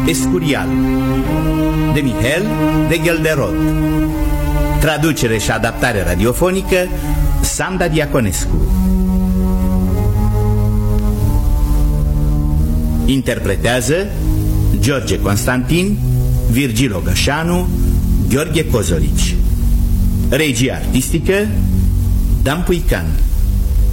Escurial de Mihail de Ghelderod. Traducere și adaptare radiofonică Sanda Diaconescu. Interpretează George Constantin, Virgil Ogășanu, Gheorghe Cozolici. Regie artistică Dan Puican.